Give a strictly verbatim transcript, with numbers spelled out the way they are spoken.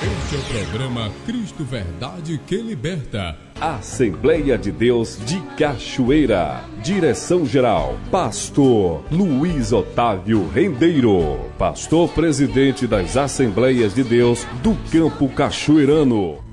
Este é o programa Cristo Verdade que Liberta. Assembleia de Deus de Cachoeira. Direção-geral, Pastor Luiz Otávio Rendeiro. Pastor presidente das Assembleias de Deus do Campo Cachoeirano.